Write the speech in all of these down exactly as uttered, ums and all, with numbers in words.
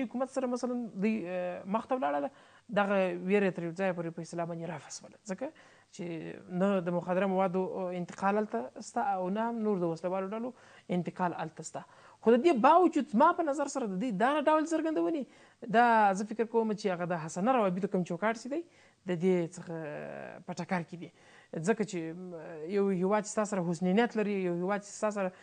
حکومت سره مثلا دوی مخ ته ولاړله دغه ویره تر یو ځایه پورې په اصطلاح باندې رافسوله ځکه چې نه د مخدره موادو انتقال هلته شته او نه هم نور د وسله والو ډلو انتقال هلته شته خو د دې باوجود زما په نظر سره د دې دغه ډول څرګندونې دا زه فکر کوم چې هغه د حسنه روابطو کوم چوکاټ چې دی د دې څخه په ټکر کې دي ځکه چې یو هیواد چې ستا سره حسن نیت لري یو هیواد چې ستا سره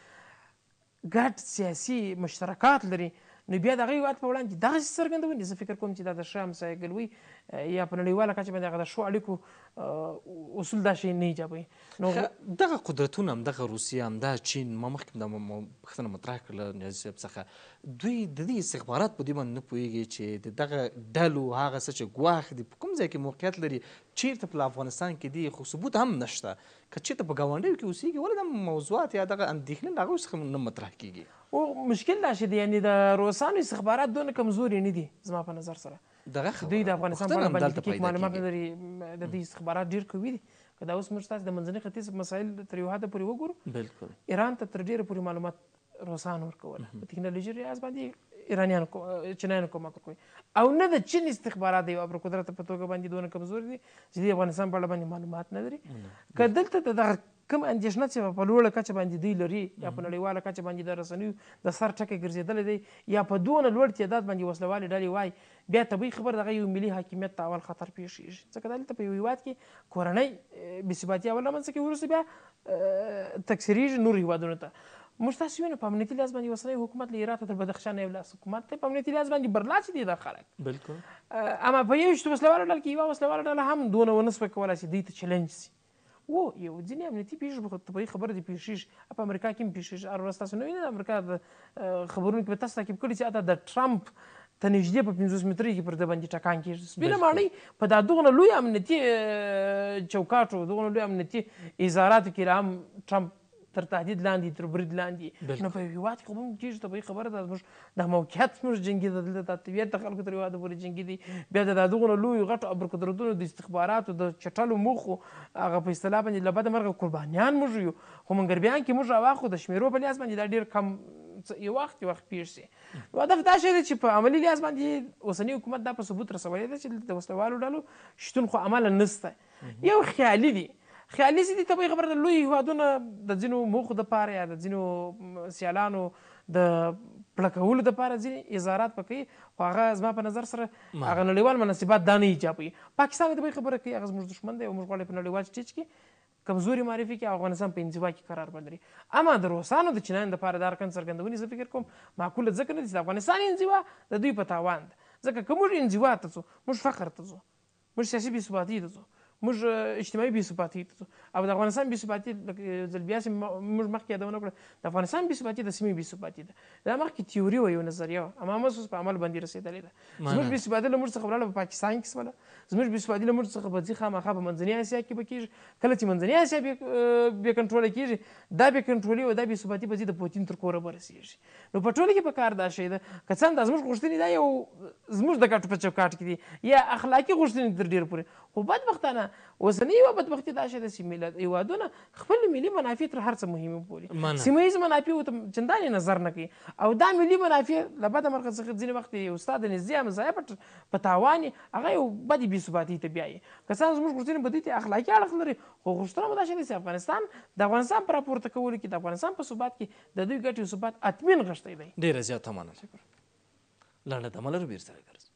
ګډ سیاسي مشترکات لري نو بیا د هغه هیواد په وړاندې دغسې څرګندونې زه فکر کوم چې دا د ښه همسایهګلوۍ یا په نړیواله کچه باندې هغه د ښو اړیکو اصول دا شی نه ایجابوي نو دغه قدرتونه هم دغه روسیه هم دا چین ما مخکې دا پوښتنه مطرح کړله نیازي صاحب څخه دوی د دې استخبارات په دې باندې نه پوهېږي چې د دغه ډلو هغه څه چې ګواښ دي په کوم ځای کې موقعیت لري چیرته په افغانستان کې دي خو ثبوت هم نشته که چېرته په ګاونډیو کې اوسېږي ولې دا موضوعات یا دغه اندېښنې له هغوی څخه نه مطرح کېږي او مشکل دا شی دی یعنې د روسانو استخبارات دونه کمزوري نه دي زما په نظر سره دوی د افغانستان په اړه باندې دقیق معلومات نه لري د دوی استخبارات ډېر قوي دي که دا اوس موږ تاسې د منځني ختیځ مسایل تر یو حده پورې وګورو بالکل ایران ته تر ډېره پورې معلومات روسانو ورکول په تکنالوژي ریاض باندې ایرانیانو چینایانو کومک ورکوي او نه د چین استخبارات د یو ابرقدرته په توګه باندې دونه کمزوري دي چې د افغانستان په اړه باندې معلومات نه لري که دلته د دغه کوم اندېښنه چې په لوړه کچه باندې دوی لري یا په نړیواله کچه باندې د رسنیو د سر ټکی ګرځېدلی دی یا په دونه لوړ تعداد باندې وسله والې ډلې وایي بیا طبیعي خبر دغه یو ملي حاکمیت ته اول خطر پېښېږي ځکه دلته په یو هېواد کې کورنۍ بېثباتي اول رامنځته کوي وروسته بیا تکثریږي نورو هېوادونو ته موږ تاسو وینو په امنیتي لحاظ باندې اوسنی حکومت له هراته تر بدخشان یو لاس حکومت دی په امنیتي لحاظ باندې برلاسي دي دا خلک بالکل اما په یویشتو وسله والو ډله کې یوه وسله واله ډله هم دونه ونه سوه کولی چې دوی ته چلنج سي و یو ځینې امنیتي پېښې خو طبیعي خبره دي پېښېږي په امریکا کې هم پېښېږي هر ورځ تاسو نه وینئ د امریکا د خبرونو کې به تاسو تعقیب کړي چې حتی د ټرمپ ته نږدې په پنځوس مترۍ کې پر ده باندې ټکان کېږي سپینه ماڼۍ په دا دغونه لوی امنیتي چوکاټو دغونه لوی امنیتي اداراتو کې هم ټرمپ تر تهدید لاندې تر برید لاندې نو په یو هېواد کې خو به هم کېږي طبیعي خبره ده زموږ د موقعیت زموږ جنګي ده دلته دا طبیعت د خلکو تر هېواده پورې جنګي دي بیا د دا دغونه لویو غټو ابرقدرتونو د استخباراتو د چټلو موخو هغه په اصطلاح باندې له بده مرغه قربانیان موږ یو خو منګربیان کې موږ راواخو د شمېرو په لحاظ باندې دا ډېر کم یو وخت یو وخت پېښ سي نو هدف دا شی دی چې په عملي لحاظ باندې اوسني حکومت دا په ثبوت رسولی ده چې د وسله والو ډلو شتون خو عمله نسته یو خیالي دي خیالي سي دي طبیعي خبره ده لوی هېوادونه د ځینو موخو دپاره یا د ځینو سیالانو د پړه کولو دپاره ځینې اظهارات به کوي خو هغه زما په نظر سره هغه نړیوال مناسبات دا نه ایجابوي پاکستان طبیعي خبره کوي هغه زموږ دښمن دی او موږ غواړو په نړیوال سټیج کې کمزوري معرفي کړي او افغانستان په انزوا کې قرار بندري اما د روسانو د چینایانو دپاره دا رقم څرګندونې زه فکر کوم معقوله ځکه نه دي چې د افغانستان انزوا د دوی په تاوان ده ځکه که موږ انزوا ته ځو موږ فقر ته ځو موږ سیاسي بېثباتي ته ځو موږ اجتماعي بېثباتي ته ځو او د افغانستان بېثباتي ځل بیا چې موږ مخکې یادونه وکړه د افغانستان بېثباتي د سیمې بېثباتي ده دا مخکې تیوري وه یو نظریه وه اما اوس په عمل باندې رسېدلې ده زموږ بېثباتي له موږ څخه ولاړه په پاکستان کې شوله زموږ بېثباتي له موږ څخه به ځي خامخا په منځنۍ اسیا کې به کېږي کله چې منځنۍ اسیا بې کنټروله کېږي دا بې کنټرولي او دا بېثباتي به ځي د پوتین تر کوره به رسېږي نو په ټوله کې په کار دا شی ده که څه هم دا زموږ غوښتنې دا یو زموږ د ګټو په چوکاټ کې دي یا اخلاقي غوښتنې تر ډېره پورې خو بدبختانه اوسنۍ یوه بدبختي دا شی ده چې ملت هېوادونه خپل ملي منافع تر هر څه مهمې بولي سیمه ییز منافعو ته چندانې نظر نه کوي او دا ملي منافع له بده مرغه څخه ځینې وخت یو ستا د نږدې همځایه په تاوان یې هغه یو بدې بېثباتۍ ته بیایي که څه هم زموږ غوښتنې به دوی ته اخلاقي اړخ لري خو غوښتنه مو دا شی ده چې افغانستان د افغانستان په راپورته کولو کې د افغانستان په ثبات کې د دوی ګټې ثبات اطمین غښتی دی ډېره زیاته مننه لنډه دمه لرو بېرته راګرځو